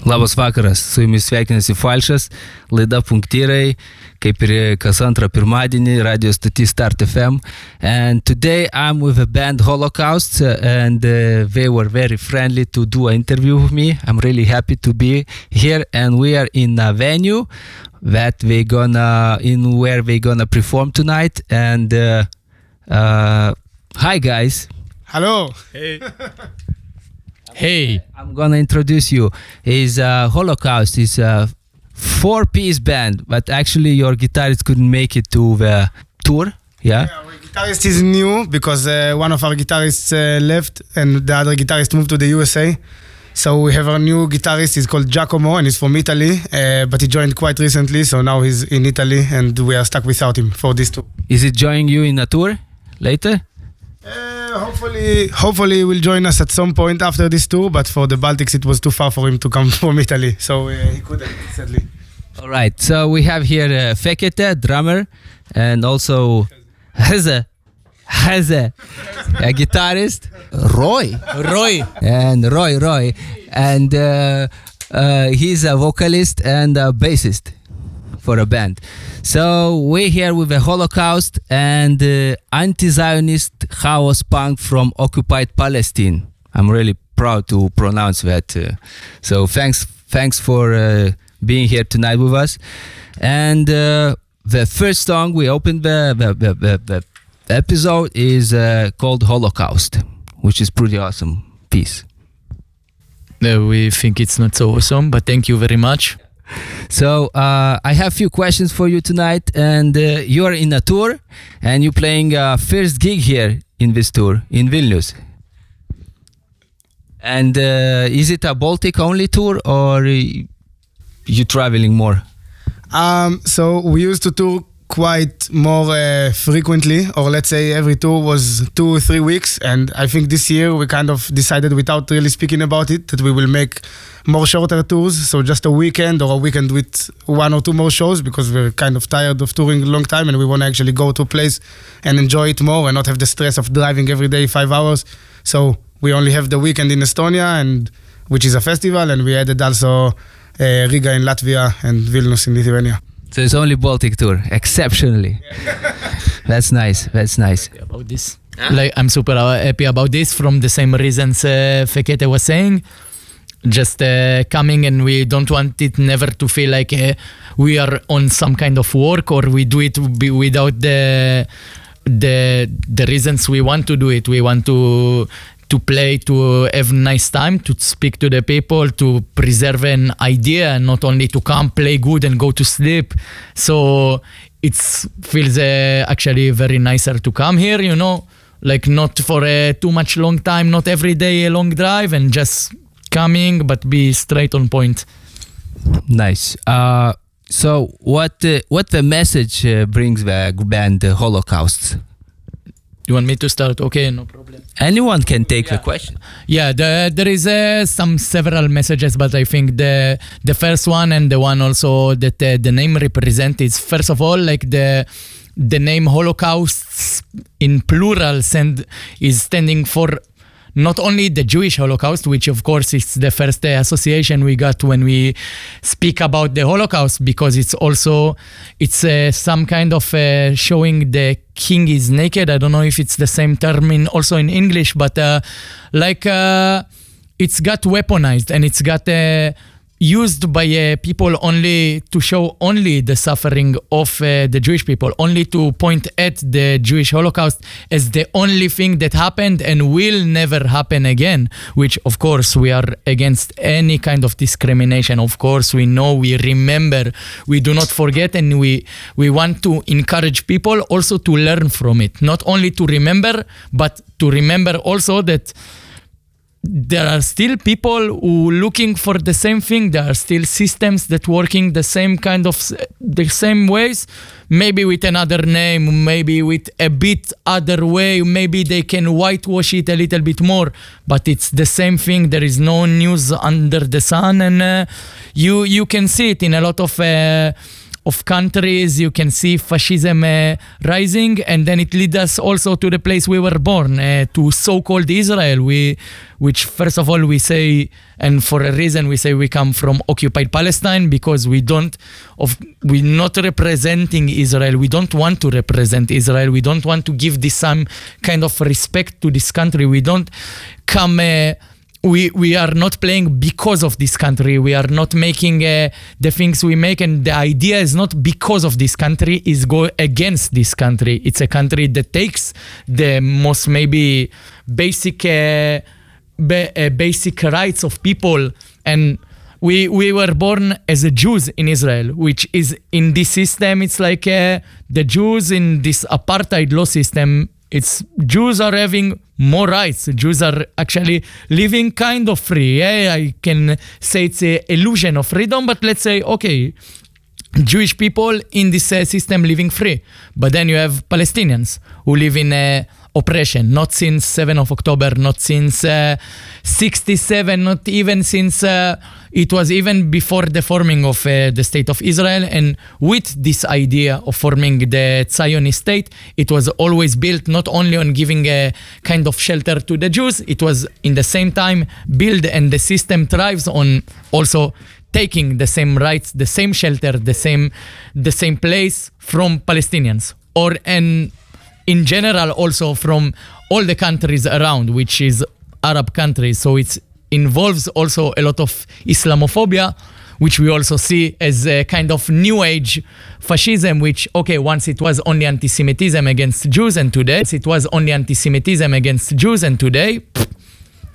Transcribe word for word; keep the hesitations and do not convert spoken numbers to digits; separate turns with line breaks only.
Labas vakaras, su jumis sveikinasi Falšas, laida Punktyrai, kaip ir kas antrą pirmadienį, radio stoty Start F M. And today I'm with a band Holocaust, uh, and uh, they were very friendly to do an interview with me. I'm really happy to be here, and we are in a venue that we gonna in where we gonna perform tonight. And uh, uh, hi guys.
Hello.
Hey. Hey.
I'm gonna introduce you. Is uh, Holocaust is a four-piece band, but actually your guitarist couldn't make it to the tour. Yeah.
Yeah, our guitarist is new because uh, one of our guitarists uh, left and the other guitarist moved to the U S A. So we have our new guitarist. He's called Giacomo and he's from Italy, uh, but he joined quite recently. So now he's in Italy and we are stuck without him for this tour.
Is it joining you in a tour later?
Uh, hopefully, hopefully he will join us at some point after this tour. But for the Baltics, it was too far for him to come from Italy, so uh, he couldn't, sadly.
All right. So we have here uh, Fekete, drummer, and also Heze, Heze, a guitarist, Roy,
Roy.
and Roy, Roy, and uh, uh, he's a vocalist and a bassist for a band. So we're here with the Holocaust and uh, anti-Zionist chaos punk from occupied Palestine. I'm really proud to pronounce that. Uh, so thanks, thanks for uh, being here tonight with us. And uh, the first song we opened the, the, the, the, the episode is uh, called Holocaust, which is pretty awesome piece.
Uh, we think it's not so awesome, but thank you very much.
So uh, I have a few questions for you tonight, and uh, you are in a tour, and you're playing a first gig here in this tour in Vilnius. And uh, is it a Baltic only tour, or you traveling more?
Um, so we used to tour quite more uh, frequently, or let's say every tour was two or three weeks. And I think this year we kind of decided, without really speaking about it, that we will make more shorter tours. So just a weekend or a weekend with one or two more shows, because we're kind of tired of touring a long time and we want to actually go to a place and enjoy it more and not have the stress of driving every day five hours. So we only have the weekend in Estonia, and which is a festival, and we added also uh, Riga in Latvia and Vilnius in Lithuania.
So it's only Baltic tour, exceptionally. That's nice. That's nice.
About this, huh? Like I'm super uh, happy about this from the same reasons uh, Fekete was saying. Just uh, coming, and we don't want it never to feel like uh, we are on some kind of work, or we do it b- without the the the reasons we want to do it. We want to to play, to have nice time, to speak to the people, to preserve an idea, not only to come, play good and go to sleep. So it feels uh, actually very nicer to come here, you know, like not for uh, too much long time, not every day a long drive, and just coming, but be straight on point.
Nice. Uh, so what uh, what the message uh, brings the band uh, Holocaust?
You want me to start? Okay, no problem.
Anyone can take
Yeah.
the question.
Yeah, the, there is uh, some several messages, but I think the the first one and the one also that uh, the name represents is, first of all, like the the name Holocaust in plural send, is standing for not only the Jewish Holocaust, which of course is the first uh, association we got when we speak about the Holocaust, because it's also, it's uh, some kind of uh, showing the king is naked. I don't know if it's the same term in also in English, but uh, like uh, it's got weaponized, and it's got uh, used by uh, people only to show only the suffering of uh, the Jewish people, only to point at the Jewish Holocaust as the only thing that happened and will never happen again, which of course we are against any kind of discrimination. Of course we know, we remember, we do not forget, and we we want to encourage people also to learn from it, not only to remember, but to remember also that there are still people who looking for the same thing. There are still systems that working the same kind of the same ways, maybe with another name, maybe with a bit other way. Maybe they can whitewash it a little bit more, but it's the same thing. There is no news under the sun, and uh, you you can see it in a lot of uh, of countries, you can see fascism uh, rising, and then it leads us also to the place we were born, uh, to so-called Israel, we, which first of all we say, and for a reason we say we come from occupied Palestine, because we don't, of, we're not representing Israel, we don't want to represent Israel, we don't want to give this some kind of respect to this country, we don't come... Uh, We we are not playing because of this country. We are not making uh, the things we make, and the idea is not because of this country, is go against this country. It's a country that takes the most maybe basic uh, ba- uh, basic rights of people, and we we were born as a Jews in Israel, which is in this system. It's like uh, the Jews in this apartheid law system. It's Jews are having more rights. Jews are actually living kind of free. Yeah, I can say it's an illusion of freedom, but let's say, okay, Jewish people in this uh, system living free. But then you have Palestinians who live in uh, oppression, not since seventh of October, not since uh, sixty-seven, not even since uh, it was even before the forming of uh, the state of Israel. And with this idea of forming the Zionist state, it was always built not only on giving a kind of shelter to the Jews, it was in the same time built, and the system thrives on also taking the same rights, the same shelter, the same the same place from Palestinians, or and in general also from all the countries around, which is Arab countries. So it involves also a lot of Islamophobia, which we also see as a kind of new age fascism, which, okay, once it was only anti-Semitism against Jews, and today it was only anti-Semitism against Jews, and today pff,